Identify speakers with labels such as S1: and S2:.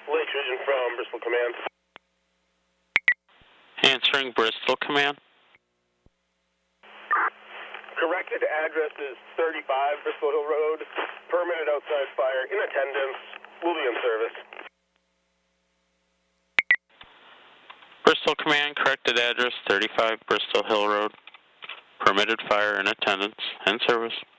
S1: Lake Vision from Bristol Command.
S2: Answering Bristol Command.
S1: Corrected address is 35 Bristol Hill Road. Permitted outside fire in attendance. Will be in service.
S2: Bristol Command, corrected address 35 Bristol Hill Road. Permitted fire in attendance. In service.